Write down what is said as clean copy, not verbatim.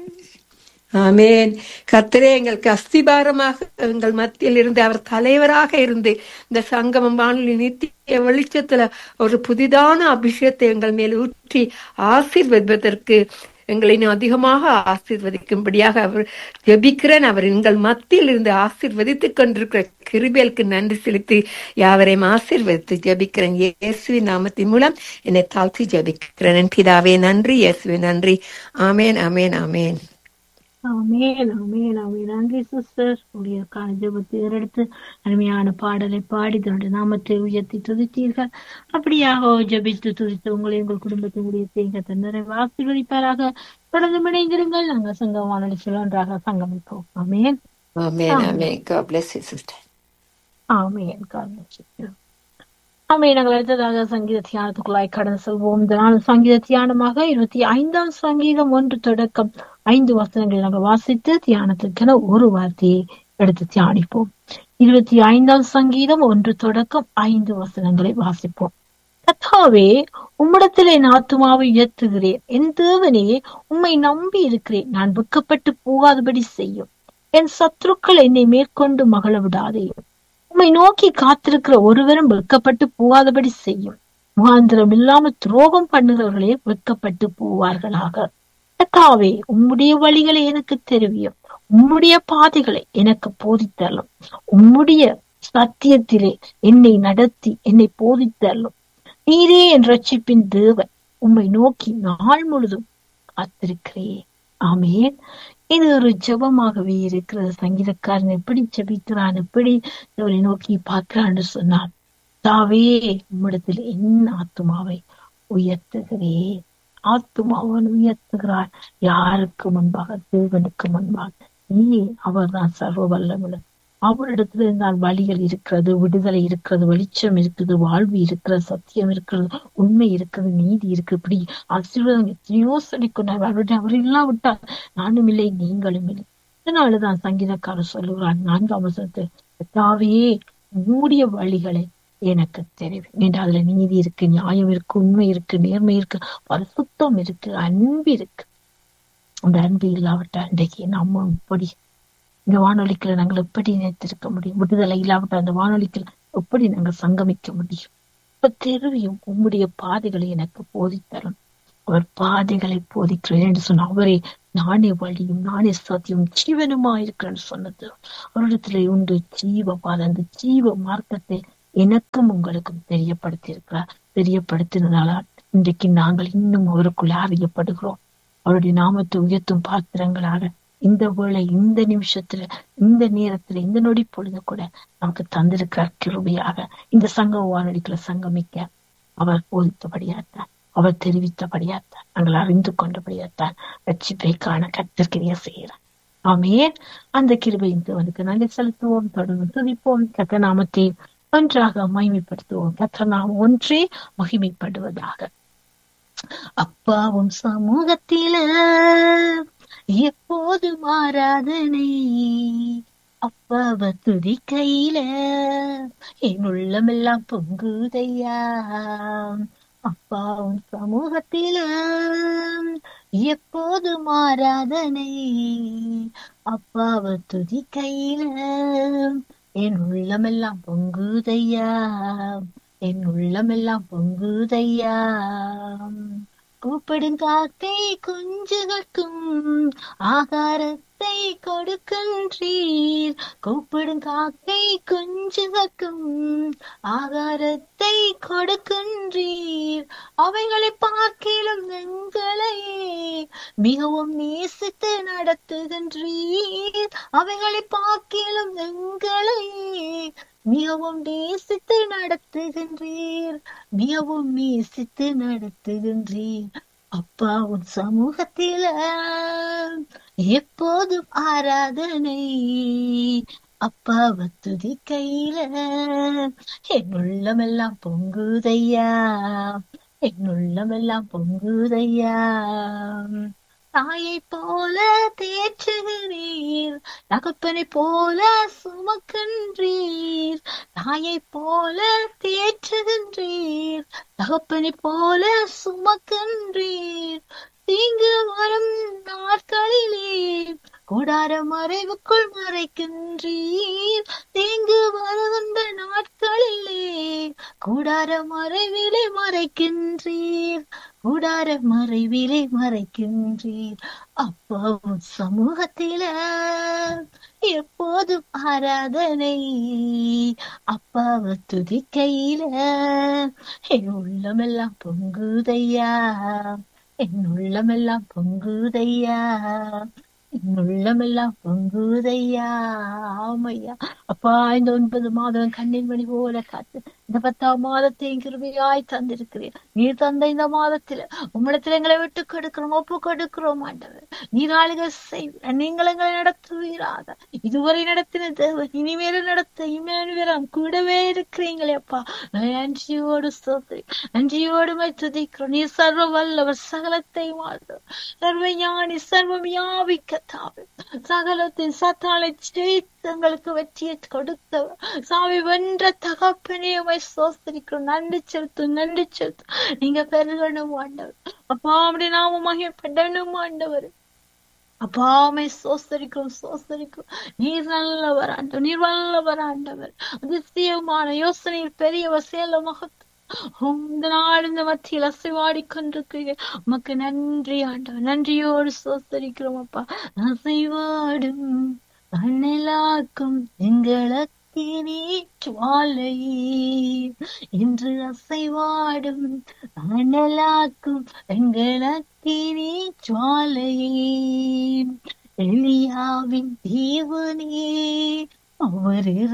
ஆமேன். கர்த்தரே எங்களுக்கு அஸ்திபாரமாக எங்கள் மத்தியில் இருந்து அவர் தலைவராக இருந்து இந்த சங்கமம் வானொலி நித்திய வெளிச்சத்துல ஒரு புதிதான அபிஷேகத்தை எங்கள் மேல் ஊற்றி ஆசீர்வதிப்பதற்கு எங்களை இன்னும் அதிகமாக ஆசீர்வதிக்கும்படியாக அவர் ஜெபிக்கிறேன். அவர் எங்கள் மத்தியில் இருந்து ஆசீர்வதித்துக் கொண்டிருக்கிற கிருபைகளுக்கு நன்றி செலுத்தி யாவரையும் ஆசீர்வதித்து ஜெபிக்கிறேன். இயேசுவின் நாமத்தின் மூலம் என்னை தாழ்த்தி ஜெபிக்கிறேன். என் பிதாவே நன்றி, இயேசுவே நன்றி. ஆமேன், ஆமேன், ஆமேன். ஆமென் ஆமென் ஆமென். நன்றி சிஸ்டர். உடைய ஜெபத்தை எடுத்து அருமையான பாடலை பாடி தன்னுடைய நாமத்தை உயர்த்தி துதித்தீர்கள். அப்படியாக ஜெபித்து துதித்து உங்களை உங்கள் குடும்பத்தினுடைய தேங்கத்தை நிறைவு ஆசீர்வதிப்பாராக. தொடர்ந்து இணைந்திருங்கள். நாங்கள் சங்கம் வானொலி ஒன்றாக சங்கமிப்போம். ஆமென் ஆமென், ஆமென் ஆமென். God bless you, sister. Amen. God bless you. ஆமென். நாங்கள் அடுத்ததாக சங்கீத தியானத்துக்குள்ளாய் கடந்து செல்வோம். இந்த நாள் சங்கீத தியானமாக 25ஆம் சங்கீதம் 1 தொடக்கம் 5 வசனங்களை நாங்கள் வாசித்து தியானத்திற்கென ஒரு வார்த்தையை எடுத்து தியானிப்போம். 25ஆம் சங்கீதம் 1 தொடக்கம் 5 வசனங்களை வாசிப்போம். கர்த்தாவே, உம்மிடத்தில் என் ஆத்துமாவை உயர்த்துகிறேன். என் தேவனே, உம்மை நம்பி இருக்கிறேன். நான் வெட்கப்பட்டு போகாதபடி செய்யும். என் சத்துருக்கள் என்னை மேற்கொண்டு மகள விடாதே. உம்மை நோக்கி காத்திருக்கிற ஒருவரும் வெட்கப்பட்டு போகாதபடி செய்யும். முகாந்திரம் இல்லாமல் துரோகம் பண்ணுகிறவர்களே வெட்கப்பட்டு போவார்களாக. கர்த்தாவே, உம்முடைய வழிகளை எனக்கு தெரிவியும். உம்முடைய பாதைகளை எனக்கு போதித்தரலும். உம்முடைய சத்தியத்திலே என்னை நடத்தி என்னை போதித்தரலும். நீரே என் ரட்சிப்பின் தேவன். உம்மை நோக்கி நாள் முழுதும் காத்திருக்கிறேன். ஆமென். இது ஒரு ஜெபமாகவே இருக்கிறது. சங்கீதக்காரன் எப்படி ஜெபிக்கிறான், எப்படி அவரை நோக்கி பார்க்கிறான்னு சொன்னான். தாவே, உம்மிடத்தில் என் ஆத்துமாவை உயர்த்துகிறேன். ஆத்துமாவன் உயர்த்துகிறார். யாருக்கு முன்பாக? தேவனுக்கு முன்பாக. அவர் தான் சர்வ வல்லமுள்ள. அவரிடத்துல இருந்தால் வழிகள் இருக்கிறது, விடுதலை இருக்கிறது, வெளிச்சம் இருக்குது, வாழ்வு இருக்கிறது, சத்தியம் இருக்கிறது, உண்மை இருக்கிறது, நீதி இருக்கு. இப்படி ஆசீர்வாதம் எத்தனையோ சொல்லிக்கொண்டார். அவர் இல்லாவிட்டால் நானும் இல்லை, நீங்களும் இல்லை. அதனாலதான் சங்கீதக்காரர் சொல்லுகிறார் 4ஆம் வசனத்தில், கர்த்தாவே, உம்முடைய வழிகளை எனக்கு தெரியும் என்று. அதுல நீதி இருக்கு, நியாயம் இருக்கு, உண்மை இருக்கு, நேர்மை இருக்கு, பரிசுத்தம் இருக்கு, அன்பு இருக்கு. அந்த அன்பு இல்லாவிட்டால் இன்றைக்கு நம்ம இப்படி இந்த வானொலிக்குள்ள நாங்கள் எப்படி நினைத்திருக்க முடியும்? விடுதலை இல்லாவிட்டால் அந்த வானொலிக்குள்ள எப்படி நாங்கள் சங்கமிக்க முடியும்? இப்ப தெரியும். உம்முடைய பாதைகளை எனக்கு போதித்தரும். அவர் பாதைகளை போதிக்கிறேன் என்று சொன்ன அவரே நானே வழியும் நானே சத்தியம் ஜீவனுமா இருக்கிறேன்னு சொன்னது அவரிடத்துல உண்டு ஜீவ பாதை. அந்த ஜீவ மார்க்கத்தை எனக்கும் உங்களுக்கும் தெரியப்படுத்தி இருக்கிறார். தெரியப்படுத்தினதால இன்றைக்கு நாங்கள் இன்னும் அவருக்குள்ள அறியப்படுகிறோம். அவருடைய நாமத்தை உயர்த்தும் பாத்திரங்களாக இந்த வேளை, இந்த நிமிஷத்துல, இந்த நேரத்துல, இந்த நொடி பொழுது கூட நமக்கு தந்திருக்கிறார் கிருபையாக. இந்த சங்க வானொலிக்குள்ள சங்கமிக்க அவர் போதித்தபடியாத்தான், அவர் தெரிவித்தபடியாத்தான், நாங்கள் அறிந்து கொண்டபடியாத்தான் ரட்சிப்பை காண கர்த்தர் செய்கிறார். ஆமென். அந்த கிருபையின் தேவனுக்கு நன்றி செலுத்துவோம். தொடர்ந்து துதிப்போம். கர்த்தர் நாமத்தை ஒன்றாக மகிமைப்படுத்துவோம். கர்த்தர் நாமம் ஒன்றே மகிமைப்படுவதாக. அப்பாவும் சமூகத்தில எப்போது ஆராதனை, அப்பாவ துதிக்கையில என் உள்ளமெல்லாம் பொங்குதையா. அப்பாவும் சமூகத்தில எப்போது ஆராதனை, அப்பாவ துதிக்கையில என் உள்ளமெல்லாம் பொங்குதையா, என் உள்ளமெல்லாம் பொங்குதையா. கூப்பிடும் காக்கை குஞ்சுகளுக்கும் ஆகாரத்தை கொடுக்கின்றீர். கூப்பிடும் காக்கை குஞ்சுகளுக்கும் ஆகாரத்தை கொடுக்கின்றீர். அவைகளை பார்க்கிலும் எங்களையே மிகவும் நேசித்து நடத்துகின்றீர். அவைகளை பார்க்கிலும் எங்களையே மிகவும் நேசித்து நடத்துகின்றீர். மிகவும் நேசித்து நடத்துகின்றீர். அப்பா உன் சமூகத்தில எப்போதும் ஆராதனை, அப்பாவை துதிக்கையில என் உள்ளமெல்லாம் பொங்குதையா, என் உள்ளமெல்லாம் பொங்குதையா. தாயை போல தேற்றுகிறீர், தகப்பனை போல சுமக்கின்றீர். தாயை போல தேற்றுகின்றீர், தகப்பனை போல சுமக்கின்றீர். தீங்கு வரும் நாட்களிலே கூடார மறைவுக்குள் மறைக்கின்றீர். தீங்கு வருகின்ற நாட்களிலே கூடார மறைவிலே மறைக்கின்றீர். கூடார மறைவிலே மறைக்கின்றீர். அப்பாவும் சமூகத்தில எப்போதும் ஆராதனை. அப்பாவை துதிக்கையில என் உள்ளமெல்லாம் பொங்குதையா. என் உள்ளமெல்லாம் பொங்குதையா. என் உள்ளமெல்லாம் பொங்குதையா. ஆமையா அப்பா, இந்த 9 மாதம் கண்ணின் மணி போல காத்து இந்த 10ஆம் மாதத்தையும் கிருபையாய் தந்திருக்கிறேன். நீர் தந்த இந்த மாதத்துல உம்மிடத்துல எங்களை விட்டு கொடுக்கிறோம், ஒப்பு கொடுக்கிறோம் ஆண்டவர். நீர் ஆளுகை செய்வீர், நீங்கள் எங்களை நடத்துவீராக. இதுவரை நடத்தின தேவன் இனிமேல நடத்த இனிமேல் கூடவே இருக்கிறீங்களே அப்பா. நன்றியோடு சோதரி, நன்றியோடு துதிக்கிறோம். நீர் சர்வ வல்லவர், சகலத்தை வாழ்ந்தவர், சர்வ ஞானி, சர்வ வியாபிக்கத்தாவே. சகலத்தின் சத்தாலை ஜெயித்து எங்களுக்கு வெற்றியை கொடுத்தவர், சாமி வென்ற தகப்பனே சோஸ்திரிக்கிறோம். நன்றி செலுத்தும், நன்றி செலுத்தும். நீங்க பெருகணும் ஆண்டவர். அப்பா அப்படி நாம மகிமைப்படணும் ஆண்டவர். அப்பாமை சோஸ்தரிக்கும், சோஸ்தரிக்கும். நீர் நல்லவர் ஆண்டவர், நீர் வல்லவர் ஆண்டவர். அதிசயமான யோசனையில் பெரியவர், சேல மகத்து இந்த நாள் இந்த மத்தியில் அசைவாடி கொண்டிருக்கிறீர்கள். உமக்கு நன்றி ஆண்டவர், நன்றியோடு சோஸ்தரிக்கிறோம் அப்பா. அசைவாடும் அண்ணலாக்கும் எங்களத்தினே ஜுவாலையே, இன்று அசைவாடும் அண்ணலாக்கும் எங்களத்தினே ஜுவாலையே. எலியாவின் தேவனே, அவர்